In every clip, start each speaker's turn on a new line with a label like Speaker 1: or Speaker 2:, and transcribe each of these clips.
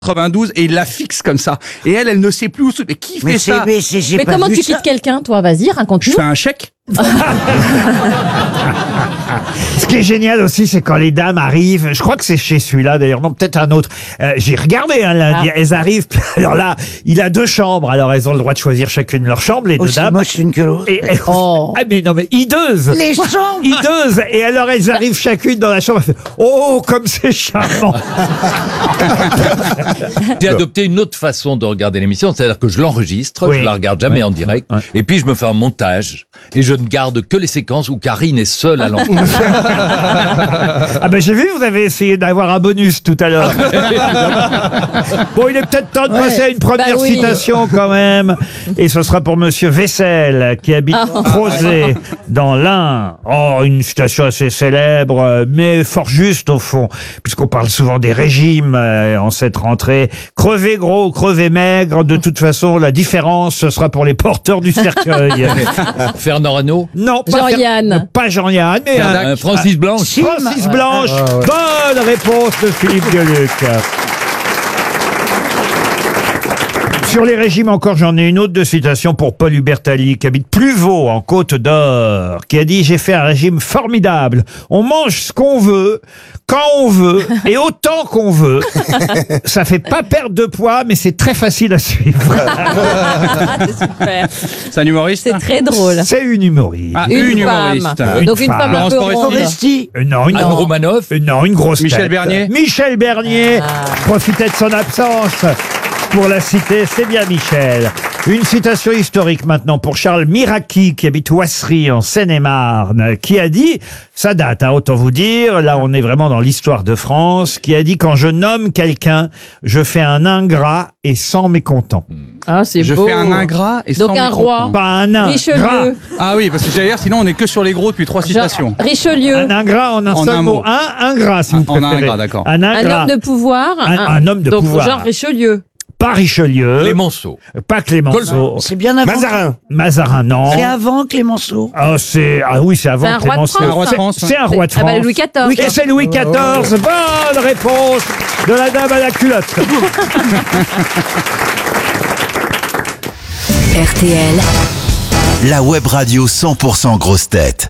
Speaker 1: 92 et il la fixe comme ça. Et elle ne sait plus où se... Mais qui fait ça?
Speaker 2: Mais comment tu quittes quelqu'un, toi? Vas-y,
Speaker 1: Je
Speaker 2: raconte-nous.
Speaker 1: fais un chèque.
Speaker 3: Ce qui est génial aussi, c'est quand les dames arrivent. Je crois que c'est chez celui-là d'ailleurs, non peut-être un autre. J'ai regardé lundi. Elles arrivent. Alors là, il a 2 chambres. Alors elles ont le droit de choisir chacune leur chambre, les 2 dames.
Speaker 4: Moche l'une que l'autre.
Speaker 3: Ah mais non mais hideuses.
Speaker 4: Les chambres.
Speaker 3: Hideuses. Et alors elles arrivent chacune dans la chambre. Elle fait, oh comme c'est charmant.
Speaker 5: J'ai adopté une autre façon de regarder l'émission, c'est-à-dire que je l'enregistre,
Speaker 3: Oui.
Speaker 5: je la regarde jamais en direct, et puis je me fais un montage, et je ne garde que les séquences où Karine est seule à l'antenne.
Speaker 3: Ah ben j'ai vu, vous avez essayé d'avoir un bonus tout à l'heure. Bon, il est peut-être temps de passer à une première
Speaker 2: Bah oui.
Speaker 3: citation quand même. Et ce sera pour Monsieur Vessel, qui habite Crozet, dans l'Ain. Oh, une citation assez célèbre, mais fort juste au fond, puisqu'on parle souvent des régimes en cette rentrée. Crever gros, crever maigre, de toute façon, la différence, ce sera pour les porteurs du cercueil.
Speaker 5: Fernand Reynaud,
Speaker 3: Non, pas
Speaker 2: Jean-Yann.
Speaker 3: Pas Jean-Yann, mais
Speaker 5: Francis Blanche.
Speaker 3: Francis Blanche. Bonne réponse de Philippe Gueluc. Sur les régimes encore, j'en ai une autre de citation pour Paul Hubertali, qui habite Pluvaux, en Côte d'Or, qui a dit « J'ai fait un régime formidable. On mange ce qu'on veut, quand on veut, et autant qu'on veut. Ça fait pas perdre de poids, mais c'est très facile à suivre.
Speaker 2: C'est super.
Speaker 1: C'est un humoriste?
Speaker 2: C'est très drôle. »
Speaker 3: C'est une humoriste.
Speaker 1: Ah,
Speaker 2: Une
Speaker 1: humoriste.
Speaker 2: femme. Donc une
Speaker 3: femme.
Speaker 2: femme un
Speaker 1: Laurence
Speaker 2: peu
Speaker 1: Foresti.
Speaker 2: ronde.
Speaker 4: Foresti.
Speaker 3: Non, une
Speaker 5: Anne Romanoff,
Speaker 3: Non, une grosse
Speaker 1: Michel
Speaker 3: tête.
Speaker 1: Bernier.
Speaker 3: Michel Bernier. Je profitais de son absence pour la citer. C'est bien Michel. Une citation historique maintenant pour Charles Miraki, qui habite Ouassery en Seine-et-Marne, qui a dit, ça date, autant vous dire, là on est vraiment dans l'histoire de France, qui a dit « Quand je nomme quelqu'un, je fais un ingrat et sans mécontent.
Speaker 2: Ah, c'est
Speaker 1: Je
Speaker 2: beau.
Speaker 1: fais un ingrat et
Speaker 2: Donc
Speaker 1: sans
Speaker 2: un
Speaker 1: mécontent.
Speaker 2: roi. »
Speaker 3: Pas un ingrat.
Speaker 2: Richelieu.
Speaker 1: Ah oui, parce que j'allais dire, sinon on est que sur les gros depuis 3 citations.
Speaker 2: Richelieu.
Speaker 3: Un ingrat en un
Speaker 1: En
Speaker 3: seul
Speaker 1: un
Speaker 3: mot.
Speaker 1: mot.
Speaker 3: Un ingrat, si vous
Speaker 1: En un
Speaker 3: préférez.
Speaker 1: ingrat, d'accord.
Speaker 3: Un
Speaker 2: Un
Speaker 3: ingrat.
Speaker 2: homme de pouvoir.
Speaker 3: Un homme de
Speaker 2: donc,
Speaker 3: pouvoir.
Speaker 2: genre Richelieu.
Speaker 3: Pas Richelieu.
Speaker 5: Clémenceau.
Speaker 3: Pas Clémenceau.
Speaker 4: C'est bien avant.
Speaker 3: Mazarin, non.
Speaker 4: C'est avant Clémenceau.
Speaker 3: Ah, oui, c'est avant
Speaker 2: C'est un roi de
Speaker 3: Clémenceau.
Speaker 2: France.
Speaker 1: Un roi de France.
Speaker 3: C'est un roi de
Speaker 2: Ah
Speaker 3: France.
Speaker 2: bah, Louis XIV.
Speaker 3: Et c'est Louis XIV. Bonne réponse de la dame à la culotte.
Speaker 6: RTL,
Speaker 7: La web radio 100% grosse tête.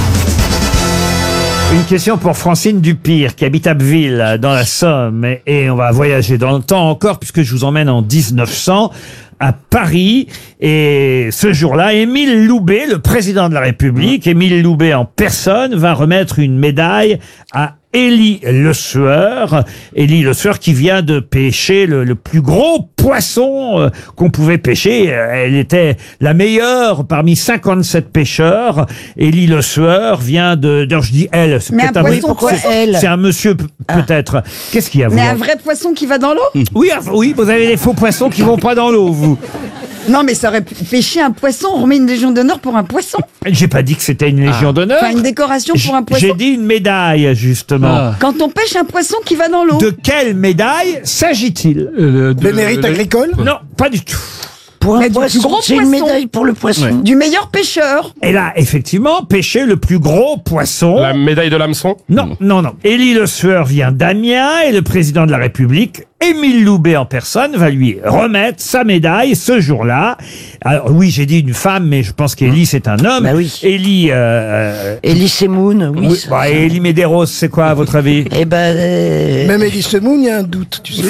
Speaker 3: Une question pour Francine Dupire, qui habite Abbeville, dans la Somme. Et on va voyager dans le temps encore, puisque je vous emmène en 1900 à Paris. Et ce jour-là, Émile Loubet, le président de la République, Émile Loubet en personne, va remettre une médaille à Élie Le Sueur. Élie Le Sueur qui vient de pêcher le plus gros poisson qu'on pouvait pêcher. Elle était la meilleure parmi 57 pêcheurs. Élie Le Sueur vient d'ailleurs, je dis elle, c'est
Speaker 8: Mais
Speaker 3: peut-être
Speaker 8: un poisson,
Speaker 4: pourquoi
Speaker 8: poisson.
Speaker 4: elle?
Speaker 3: c'est un monsieur peut-être. Qu'est-ce qu'il y a vous
Speaker 8: Mais un vrai poisson qui va dans l'eau?
Speaker 3: Oui, oui, vous avez des faux poissons qui vont pas dans l'eau, vous.
Speaker 8: Non, mais ça aurait pu pêcher un poisson. On remet une légion d'honneur pour un poisson.
Speaker 3: J'ai pas dit que c'était une légion d'honneur.
Speaker 8: Enfin, une décoration pour un poisson.
Speaker 3: J'ai dit une médaille, justement.
Speaker 8: Quand on pêche un poisson qui va dans l'eau.
Speaker 3: De quelle médaille s'agit-il?
Speaker 9: Le mérite agricole?
Speaker 3: Non, pas du tout.
Speaker 4: Pour
Speaker 8: Mais
Speaker 4: un
Speaker 8: du
Speaker 4: poisson,
Speaker 8: plus gros
Speaker 4: c'est une
Speaker 8: poisson.
Speaker 4: médaille pour le poisson.
Speaker 8: Du meilleur pêcheur.
Speaker 3: Elle a effectivement pêché le plus gros poisson.
Speaker 9: La médaille de l'hameçon?
Speaker 3: Non, non, non. Élie Le Sueur vient d'Amiens et le président de la République, Émile Loubet en personne, va lui remettre sa médaille ce jour-là. Alors oui, j'ai dit une femme, mais je pense qu'Élie c'est un homme.
Speaker 4: Bah oui.
Speaker 3: Élie,
Speaker 4: Elie Semoun, oui.
Speaker 3: oui, bah, Élie Medeiros, c'est quoi à votre avis?
Speaker 4: Eh ben,
Speaker 9: Même Elie Semoun, il y a un doute, tu sais.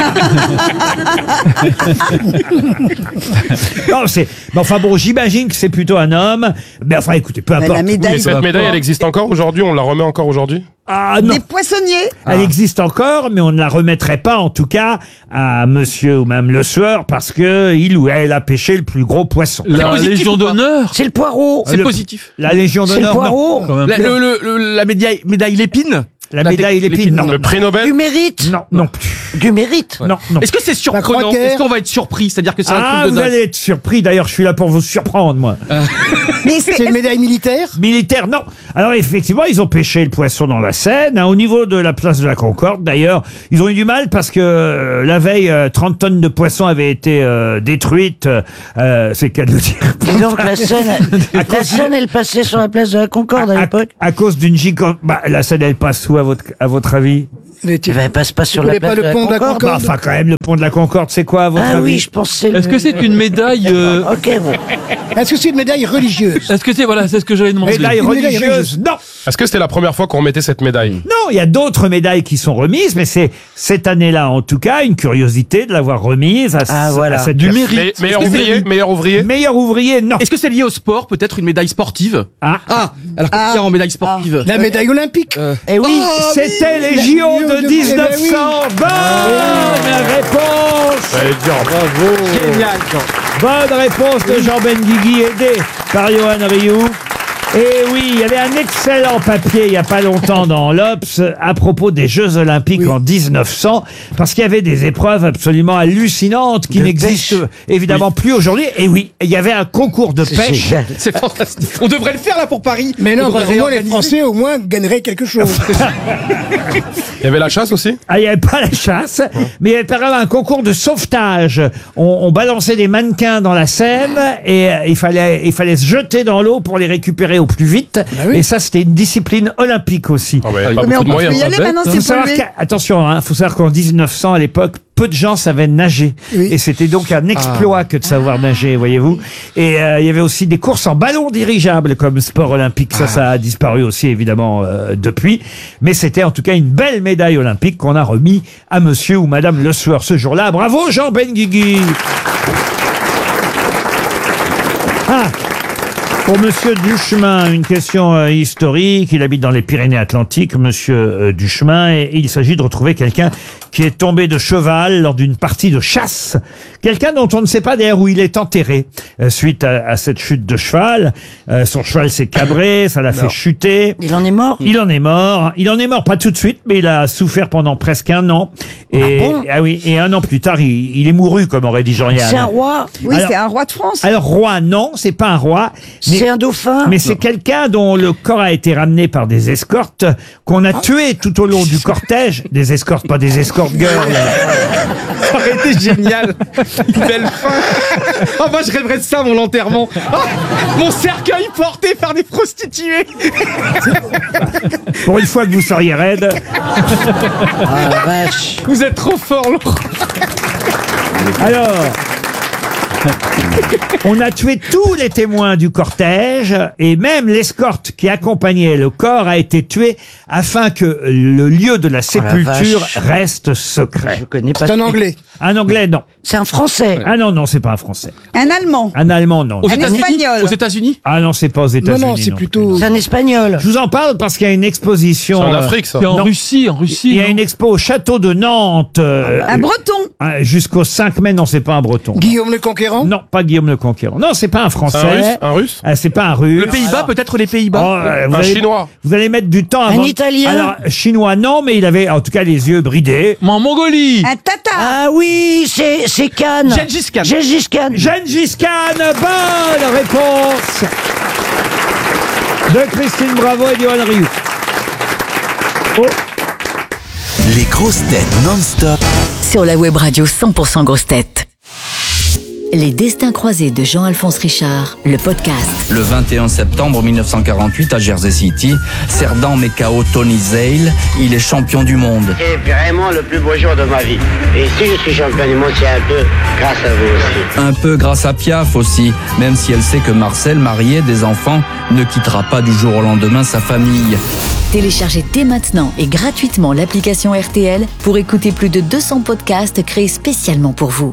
Speaker 3: Non, mais enfin bon, j'imagine que c'est plutôt un homme. Mais enfin, écoutez, peu
Speaker 8: Mais
Speaker 3: importe.
Speaker 8: la médaille.
Speaker 9: Et cette médaille, elle existe encore aujourd'hui? On la remet encore aujourd'hui?
Speaker 3: Ah non.
Speaker 8: Des poissonniers.
Speaker 3: Elle existe encore, mais on ne la remettrait pas, en tout cas, à monsieur ou même Le Sueur, parce que il ou elle a pêché le plus gros poisson.
Speaker 5: La Légion d'honneur.
Speaker 4: c'est le poireau.
Speaker 3: C'est
Speaker 1: positif.
Speaker 3: La Légion
Speaker 4: C'est le
Speaker 3: d'honneur, non.
Speaker 4: poireau.
Speaker 1: La médaille Lépine.
Speaker 3: La médaille Lépine, non.
Speaker 9: Le prix Nobel?
Speaker 4: Du mérite.
Speaker 3: Non, non plus.
Speaker 4: Du mérite.
Speaker 3: Non, non.
Speaker 1: Est-ce que c'est surprenant? Est-ce qu'on va être surpris? C'est-à-dire que c'est un
Speaker 3: Ah,
Speaker 1: truc de
Speaker 3: vous
Speaker 1: dingue.
Speaker 3: allez être surpris. D'ailleurs, je suis là pour vous surprendre, moi.
Speaker 8: Mais
Speaker 9: C'est une médaille militaire?
Speaker 3: Militaire, non. Alors, effectivement, ils ont pêché le poisson dans la Seine. Au niveau de la place de la Concorde, d'ailleurs, ils ont eu du mal parce que la veille, 30 tonnes de poissons avaient été détruites. C'est le cas de le dire.
Speaker 4: Et donc la Seine, elle passait sur la place de la Concorde à l'époque.
Speaker 3: À cause d'une gigante... Bah, la Seine, elle passe où à votre avis?
Speaker 4: Tu vas passe pas sur
Speaker 9: Vous
Speaker 4: la
Speaker 9: voulez pas
Speaker 4: place
Speaker 9: le
Speaker 4: de la
Speaker 9: pont de la
Speaker 4: Concorde.
Speaker 3: Bah, enfin, quand même, le pont de la Concorde, c'est quoi à votre
Speaker 4: Ah
Speaker 3: avis?
Speaker 4: oui, je pensais.
Speaker 6: Est-ce que c'est une médaille
Speaker 4: Ok, bon.
Speaker 9: Est-ce que c'est une médaille religieuse?
Speaker 6: Est-ce que c'est ce que j'allais demander.
Speaker 3: Médaille
Speaker 9: Une médaille
Speaker 3: religieuse? Non.
Speaker 9: Est-ce que c'était la première fois qu'on remettait cette médaille?
Speaker 3: Non, il y a d'autres médailles qui sont remises, mais c'est cette année-là, en tout cas, une curiosité de l'avoir remise à
Speaker 4: voilà.
Speaker 3: cette
Speaker 6: Du
Speaker 3: personne.
Speaker 6: mérite.
Speaker 9: Meilleur
Speaker 6: Est-ce que c'est
Speaker 9: ouvrier? Meilleur ouvrier?
Speaker 3: Meilleur ouvrier, non.
Speaker 1: Est-ce que c'est lié au sport? Peut-être une médaille sportive?
Speaker 3: Ah,
Speaker 1: Alors qu'est-ce qu'il y a en médaille sportive?
Speaker 9: La médaille olympique?
Speaker 4: Eh oui.
Speaker 3: c'était les
Speaker 9: La
Speaker 3: JO
Speaker 9: JO
Speaker 3: de
Speaker 9: de-
Speaker 3: 1900. Bonne réponse.
Speaker 9: J'allais dire, bravo.
Speaker 1: Génial, Jean.
Speaker 3: Bonne réponse de Jean Benguigui, aidé par Johan Rioux. Et oui, il y avait un excellent papier il y a pas longtemps dans l'Obs à propos des Jeux Olympiques en 1900, parce qu'il y avait des épreuves absolument hallucinantes qui
Speaker 4: De
Speaker 3: n'existent
Speaker 4: pêche.
Speaker 3: évidemment plus aujourd'hui. Et oui, il y il y avait un concours de pêche.
Speaker 4: Génial.
Speaker 1: C'est fantastique. On devrait le faire là pour Paris.
Speaker 9: Mais non,
Speaker 1: On devrait
Speaker 9: au moins les
Speaker 1: réorganiser.
Speaker 9: Français au moins gagneraient quelque chose. Il y avait la chasse aussi?
Speaker 3: Ah, il n'y avait pas la chasse, mais il y avait par exemple un concours de sauvetage. On balançait des mannequins dans la Seine et il fallait se jeter dans l'eau pour les récupérer au plus vite.
Speaker 9: oui.
Speaker 3: Et ça, c'était une discipline olympique aussi.
Speaker 9: Ah ouais, pas
Speaker 8: Mais
Speaker 9: beaucoup
Speaker 8: on
Speaker 9: de
Speaker 8: peut y
Speaker 9: moyens.
Speaker 8: aller maintenant,
Speaker 3: Faut
Speaker 8: c'est
Speaker 3: savoir
Speaker 8: pollué.
Speaker 3: attention, faut savoir qu'en 1900, à l'époque, peu de gens savaient nager.
Speaker 9: Oui.
Speaker 3: Et c'était donc un exploit que de savoir nager, voyez-vous. Et il y avait aussi des courses en ballon dirigeable comme sport olympique. Ça a disparu aussi, évidemment, depuis. Mais c'était en tout cas une belle médaille olympique qu'on a remis à monsieur ou madame Le Sueur ce jour-là. Bravo, Jean Benguigui. Pour monsieur Duchemin, une question historique. Il habite dans les Pyrénées-Atlantiques, monsieur Duchemin, et il s'agit de retrouver quelqu'un qui est tombé de cheval lors d'une partie de chasse. Quelqu'un dont on ne sait pas d'ailleurs où il est enterré suite à cette chute de cheval. Son cheval s'est cabré, ça l'a fait chuter.
Speaker 4: Il en est mort.
Speaker 3: Il en est mort. Il en est mort pas tout de suite, mais il a souffert pendant presque un an. Et, oui, et un an plus tard, il est mouru, comme aurait dit Jean-Yann.
Speaker 4: C'est un roi.
Speaker 8: Oui,
Speaker 3: Alors-
Speaker 8: c'est un roi de France.
Speaker 3: Alors roi, non, c'est pas un roi.
Speaker 4: C'est un dauphin.
Speaker 3: Mais c'est quelqu'un dont le corps a été ramené par des escortes qu'on a tué tout au long du cortège. Des escortes, pas des escortes girls.
Speaker 1: Ça aurait été génial. Belle fin. Oh, moi, je rêverais de ça, mon enterrement. Oh, mon cercueil porté par des prostituées.
Speaker 3: Pour une fois que vous seriez raide.
Speaker 4: Ah la vache.
Speaker 1: Vous êtes trop fort, Laurent.
Speaker 3: Alors, on a tué tous les témoins du cortège et même l'escorte qui accompagnait le corps a été tuée afin que le lieu de la sépulture
Speaker 4: vache.
Speaker 3: reste secret.
Speaker 4: Je connais pas.
Speaker 9: C'est un anglais.
Speaker 3: Un anglais, non.
Speaker 4: C'est un français.
Speaker 3: Ah non, c'est pas un français.
Speaker 8: Un Allemand.
Speaker 3: Un allemand, non.
Speaker 1: Aux
Speaker 8: Un
Speaker 1: États-Unis.
Speaker 8: Espagnol.
Speaker 1: Aux États-Unis.
Speaker 3: Ah non, c'est pas aux
Speaker 9: Non,
Speaker 3: États-Unis.
Speaker 9: non, c'est plutôt.
Speaker 4: C'est un espagnol.
Speaker 3: Je vous en parle parce qu'il y a une
Speaker 9: C'est
Speaker 3: exposition.
Speaker 9: en Afrique, ça.
Speaker 6: C'est en
Speaker 3: Non.
Speaker 6: Russie,
Speaker 3: Il y a
Speaker 6: non
Speaker 3: une expo au château de Nantes
Speaker 8: Un breton.
Speaker 3: jusqu'au 5 mai. Non, c'est pas un breton.
Speaker 9: Guillaume le Conquérant?
Speaker 3: Non, pas Guillaume le Conquérant. Non, c'est pas un
Speaker 9: Un
Speaker 3: Français.
Speaker 9: russe? Un russe?
Speaker 3: C'est pas un russe.
Speaker 1: Le Pays-Bas, peut-être les
Speaker 3: Oh,
Speaker 1: Pays-Bas.
Speaker 3: vous
Speaker 9: Un
Speaker 3: allez-
Speaker 9: chinois?
Speaker 3: Vous allez mettre du temps avant.
Speaker 4: Italien?
Speaker 3: Alors, chinois, non, mais il avait en tout cas les yeux bridés.
Speaker 6: Mais en Mongolie.
Speaker 8: Un tatar.
Speaker 4: Ah oui, c'est Khan.
Speaker 1: Gengis Khan.
Speaker 4: Gengis Khan.
Speaker 3: Gengis Khan, bonne réponse de Christine Bravo et Johan Rioux. Oh,
Speaker 7: Les grosses têtes non-stop
Speaker 10: Sur la web radio 100% grosses têtes. Les destins croisés de Jean-Alphonse Richard, le podcast.
Speaker 11: Le 21 septembre 1948 à Jersey City, Cerdan met KO Tony Zale, il est champion du monde.
Speaker 12: C'est vraiment le plus beau jour de ma vie. Et si je suis champion du monde, c'est un peu grâce à vous aussi.
Speaker 11: Un peu grâce à Piaf aussi, même si elle sait que Marcel, marié, des enfants, ne quittera pas du jour au lendemain sa famille.
Speaker 10: Téléchargez dès maintenant et gratuitement l'application RTL pour écouter plus de 200 podcasts créés spécialement pour vous.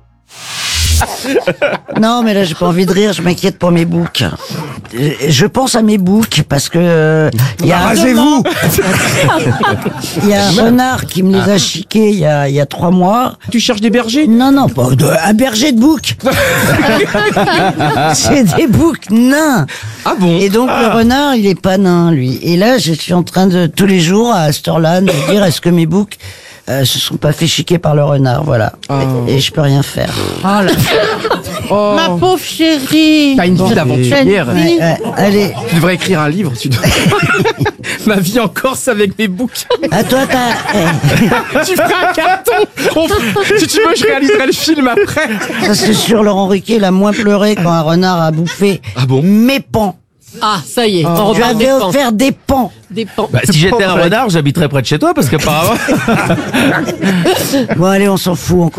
Speaker 4: Non, mais là, j'ai pas envie de rire, je m'inquiète pour mes boucs. Je pense à mes boucs parce que il y a
Speaker 3: rasez-vous.
Speaker 4: il y a un renard qui me les a chiqués il y a 3 mois.
Speaker 1: Tu cherches des bergers?
Speaker 4: Non, pas un berger de boucs. C'est des boucs nains.
Speaker 1: Ah bon?
Speaker 4: Et donc le renard, il est pas nain, lui. Et là, je suis en train de tous les jours à cette heure-là de me dire est-ce que mes boucs se sont pas fait chiquer par le renard, voilà. Et je peux rien faire.
Speaker 8: Ma pauvre chérie.
Speaker 1: T'as une vie d'aventurière.
Speaker 4: Allez,
Speaker 1: Tu devrais écrire un livre. Ma vie en Corse avec mes boucs.
Speaker 4: à toi, t'as.
Speaker 1: Tu feras un carton. Si tu veux, je réaliserai le film après.
Speaker 4: Ça, c'est sûr, Laurent Ruquier, il a moins pleuré quand un renard a bouffé
Speaker 1: Ah bon?
Speaker 4: mes pans.
Speaker 2: Ah, ça y est.
Speaker 4: Tu
Speaker 2: On repart des
Speaker 4: avais
Speaker 2: pans.
Speaker 4: offert des pans.
Speaker 2: Des pans.
Speaker 13: Bah, si j'étais un renard, j'habiterais près de chez toi parce qu'apparemment.
Speaker 4: Bon, allez, on s'en fout.